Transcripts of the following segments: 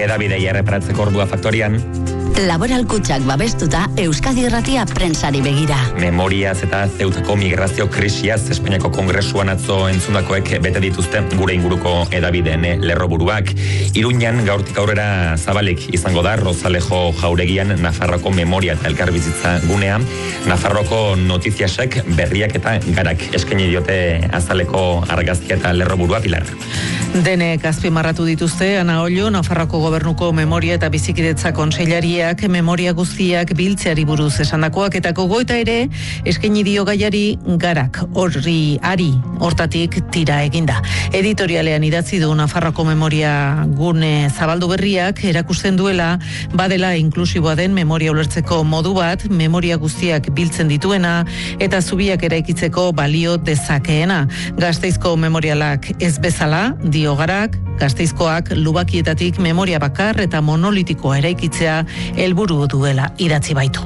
edabidei erreparatzeko ordua faktorian. Laboral Kutxak babestuta Euskadi Irratia prentsari begira. Memoriaz eta Zeutako migrazio krisiaz Espainiako Kongresuan atzo entzundakoek bete dituzte gure inguruko edabideen lerroburuak. Iruñan gaurtik aurrera zabalik izango da Rozalejo jauregian Nafarroko memoria eta elkarbizitza gunea. Nafarroko notiziasek berriak eta garak eskaini diote azaleko argazkia eta lerroburua Pilar. Denek azpimarratu dituzte Ana Ollo, Nafarroko Gobernuko Memoria eta Bizikidetza Kontseilariak memoria guztiak biltzeari buruz esandakoak eta gogoeta ere eskaini dio gaiari garak hortatik tira eginda. Editorialean idatzi du Nafarroko Memoria gune zabaldu berriak erakusten duela badela inklusiboa den memoria ulertzeko modu bat, memoria guztiak biltzen dituena eta zubiak eraikitzeko balio dezakeena. Gasteizko memorialak ez bezala, dio garak, Gasteizkoak lubakietatik memoria bakar eta monolitikoa eraikitzea helburu duela idatzi baitu.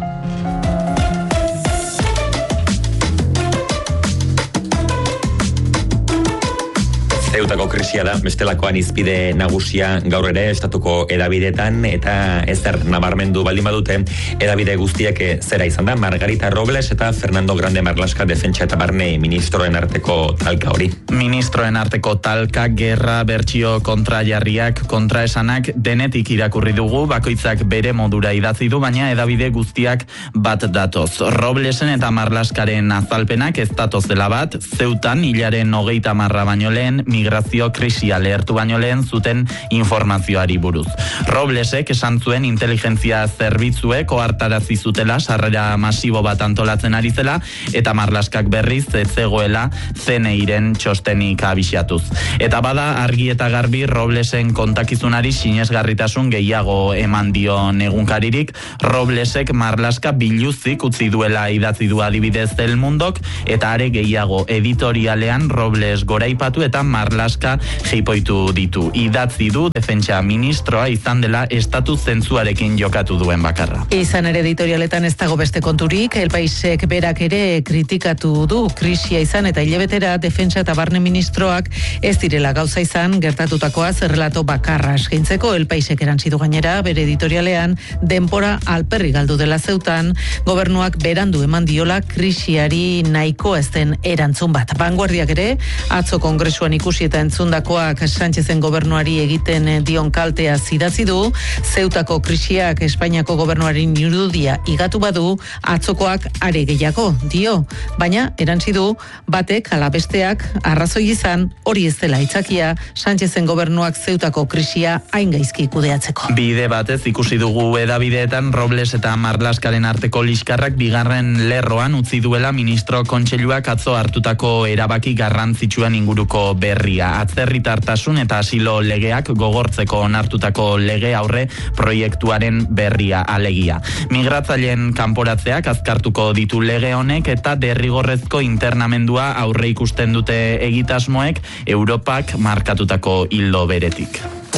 Zeutako krisia da, bestelakoan izpide nagusia gaur ere estatuko edabidetan eta ezer nabarmendu baldin badute edabide guztiak zera izan da. Margarita Robles eta Fernando Grande Marlaska defentsa eta barne ministroen arteko talka hori. Ministroen arteko talka, gerra, bertsio kontrajarriak, kontraesanak denetik irakurri dugu, bakoitzak bere modura idatzi du, baina edabide guztiak bat datoz. Roblesen eta Marlaskaren azalpenak ez datoz dela bat, Zeutan hilaren 30 baino lehen migrazio krisia lehertu baino lehen zuten informazioari buruz. Roblesek esan zuen inteligentzia zerbitzuek ohartarazi zutela sarrera masibo bat antolatzen ari zela eta Marlaskak berriz ez zegoela CNIren txostenik abixatuz. Eta bada argi eta garbi Roblesen kontakizunari sinesgarritasun gehiago eman dion egunkaririk. Roblesek Marlaska biluzik utzi duela idatzi du adibidez El Mundok eta are gehiago editorialean Robles goraipatu eta Marlaska jipoitu ditu. Idatzi du defentsa ministroa izan dela estatu zentzuarekin jokatu duen bakarra. Izan ere editorialetan ez dago beste konturik, El Paisek berak ere kritikatu du krisia izan eta hilabetera defentsa eta barne ministroak ez direla gauza izan gertatutakoa zerrelato bakarra eskaintzeko. El Paisek erantzidu gainera bere editorialean denbora alperri galdu dela Zeutan, gobernuak berandu eman diola krisiari nahiko ez den erantzun bat. Vanguardiak ere atzo kongresuan ikusi eta entzundakoak Sánchezen gobernuari egiten dion kaltea idatzi du. Zeutako krisiak Espainiako gobernuaren irudia igatu badu, atzokoak are gehiago dio, baina erantzi du batek ala besteak arrazoi izan hori ez dela aitzakia Sánchezen gobernuak Zeutako krisia hain gaizki kudeatzeko. Bide batez ikusi dugu edabideetan Robles eta Marlaskaren arteko liskarrak bigarren lerroan utzi duela ministro kontseiluak atzo hartutako erabaki garrantzitsuan inguruko berria. Atzerritartasun eta asilo legeak gogortzeko onartutako lege aurre proiektuaren berria alegia. Migratzaileen kanporatzeak azkartuko ditu lege honek eta derrigorrezko internamendua aurre ikusten dute egitasmoek Europak markatutako ildo beretik.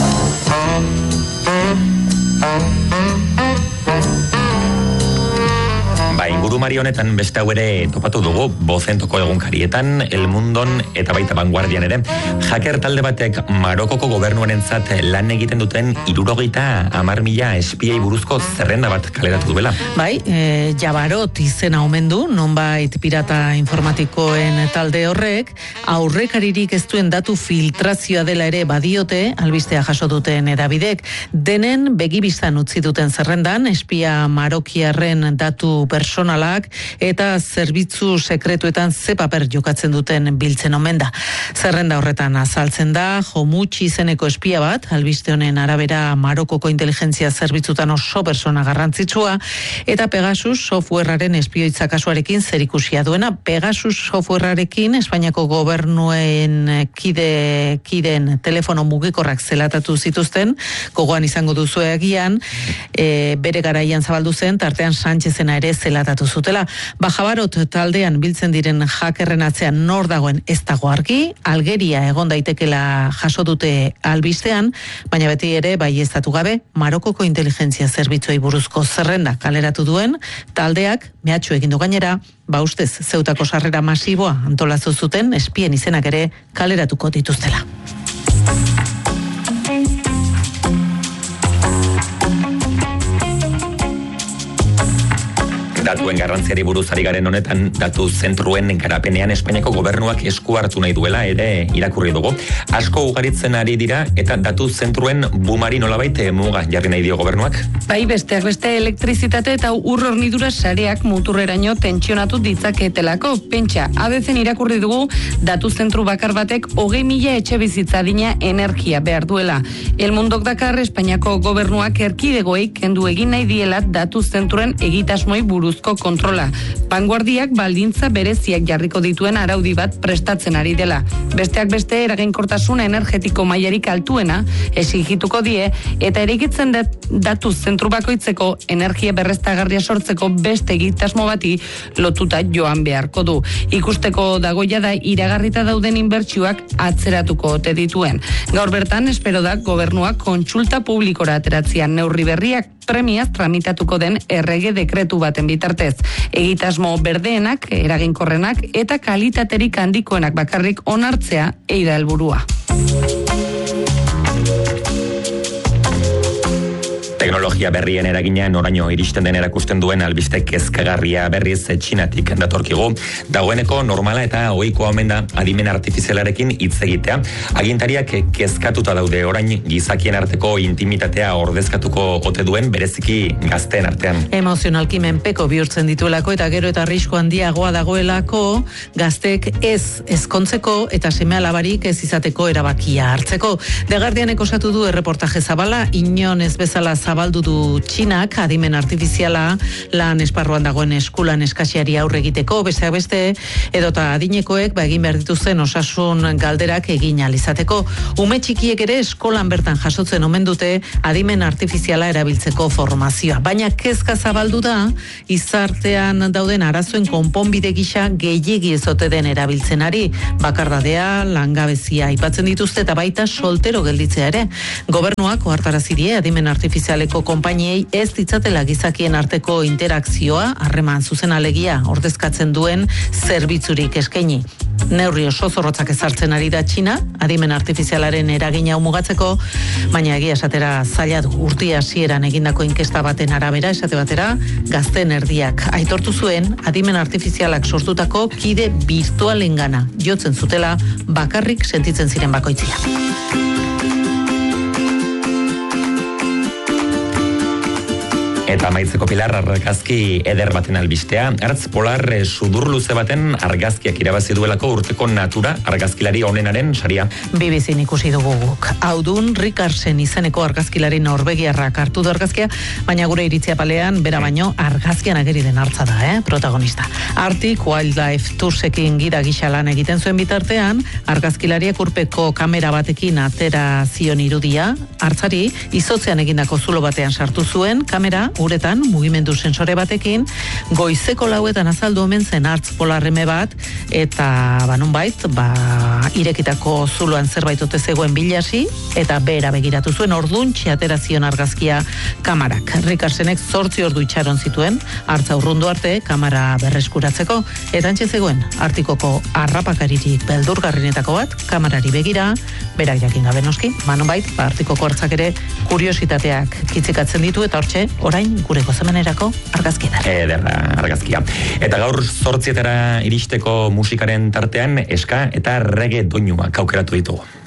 Ingurumari honetan beste hau ere topatu dugu Bozentoko egunkarietan, El Mundon eta baita Vanguardian ere. Hacker talde batek Marokoko gobernuarentzat lan egiten duten 70.000 espiei buruzko zerrenda bat kaleratu duela. Bai, Jabarot izena omen du, nonbait pirata informatikoen talde horrek, aurrekaririk ez duen datu filtrazioa dela ere badiote, albistea jaso duten edabidek, denen begibistan utzi duten zerrendan, espia marokiarren datu personalak eta zerbitzu sekretuetan ze paper jokatzen duten biltzen omen da. Zerrenda horretan azaltzen da, Jomutxi izeneko espia bat, albiste honen arabera Marokoko inteligentzia zerbitzutan oso persona garrantzitsua, eta Pegasus softwarearen espioitza kasuarekin zerikusia duena. Pegasus softwarearekin Espainiako gobernuen kideen telefono mugikorrak zelatatu zituzten, gogoan izango duzu egian, bere garaian zabaldu zen, tartean Sánchezena ere zelatatu zutela. Jabarot taldean biltzen diren hackerren atzean nor dagoen ez dago argi, Algeria egon daitekela jaso dute albistean, baina beti ere baieztatu gabe Marokoko inteligentzia zerbitzuei buruzko zerrenda kaleratu duen taldeak mehatxu egin du gainera, ustez Zeutako sarrera masiboa antolatu zuten espien izenak ere kaleratuko dituztela. Datuen garrantziari buruz ari garen honetan, datu zentruen garapenean Espainiako gobernuak esku hartu nahi duela ere irakurri dugu. Asko ugaritzen ari dira eta datu zentruen bumari nolabait muga jarri nahi dio gobernuak. Bai, besteak beste elektrizitate eta ur hornidura sareak muturreraino tentsionatu ditzaketelako. Pentsa, abezen irakurri dugu datu zentru bakar batek 20.000 etxe bizitza adina energia behar duela. El Mundok dakar Espainiako gobernuak erkidegoei kendu egin nahi diela datu zentruen egitasmoi buruzko kontrola. Vanguardiak baldintza bereziak jarriko dituen araudi bat prestatzen ari dela. Besteak beste eraginkortasun energetiko mailarik altuena esigituko die eta eraikitzen datu zentru bakoitzeko energia berreztagarria sortzeko beste egitasmo bati lotuta joan beharko du. Ikusteko dagoia da iragarrita dauden inbertsioak atzeratuko ote dituen. Gaur bertan espero da gobernuak kontsulta publikora ateratzea neurri berriak premiaz tramitatuko den errege dekretu baten bitartez. Egitasmo berdeenak, eraginkorrenak eta kalitaterik handikoenak bakarrik onartzea eida helburua. Teknologia berrien eragina noraino iristen den erakusten duen albiste kezkagarria berriz Txinatik datorkigu. Dagoeneko normala eta ohikoa omen da adimen artifizialarekin hitz egitea. Agintariak kezkatuta daude orain gizakien arteko intimitatea ordezkatuko ote duen bereziki gazteen artean. Emozionalki menpeko bihurtzen dituelako eta gero eta arrisku handiagoa dagoelako gazteek ez ezkontzeko eta seme-alabarik ez izateko erabakia hartzeko. The Guardianek osatu du erreportaje zabala, inon ez bezala zabaldu du Txinak adimen artifiziala lan esparruan dagoen eskulan eskasiari aurre egiteko, besteak beste edota adinekoek egin behar dituzten osasun galderak egin ahal izateko. Ume txikiek ere eskolan bertan jasotzen omen dute adimen artifiziala erabiltzeko formazioa. Baina kezka zabaldu da izartean dauden arazoen konponbide gisa gehiegi ezote den erabiltzenari. Bakardadea, langabezia aipatzen dituzte eta baita soltero gelditzea ere. Gobernuak ohartarazi die adimen artifizialeko konpainiei ez ditzatela gizakien arteko interakzioa harreman zuzen alegia ordezkatzen duen zerbitzurik eskaini. Neurri oso zorrotzak ezartzen ari da Txina, adimen artifizialaren eragina mugatzeko, baina egia esatera zaila du. Urte hasieran egindako inkesta baten arabera, esate batera, gazteen erdiak aitortu zuen adimen artifizialak sortutako kide virtualengana jotzen zutela bakarrik sentitzen ziren bakoitzia. Eta amaitzeko Pilar, argazki eder baten albistea. Ertz polar sudur luze baten argazkiak irabazi duelako urteko natura argazkilari onenaren saria. BBC-n ikusi dugu guk. Audun Rickarsen izeneko argazkilari norvegiarrak hartu du argazkia, baina gure iritzia palean bera baino argazkian ageri den hartza da, protagonista. Arctic Wildlife Toursekin gida gisa lan egiten zuen bitartean, argazkilariak urpeko kamera batekin atera zion irudia, hartzari izotzean egindako zulo batean sartu zuen, kamera uretan mugimendu sensore batekin goizeko 4 azaldu omen zen hartz polarreme bat eta nonbait irekitako zuloan zerbait ote zegoen bilasi eta bera begiratu zuen orduntxi atera zion argazkia kamarak. Rickarsenek 8 ordu itxaron zituen hartza urrundu arte kamera berreskuratzeko eta antxe zegoen Artikoko harrapakaririk beldurgarrinetako bat kamerari begira, berak jakin gabe noski, nonbait Artikoko hartzak ere kuriositateak kitzikatzen ditu eta hortxe orain gure gozemenerako argazkia. Ederra argazkia. Eta gaur 8 iristeko musikaren tartean eska eta reggae doinuak aukeratu ditugu.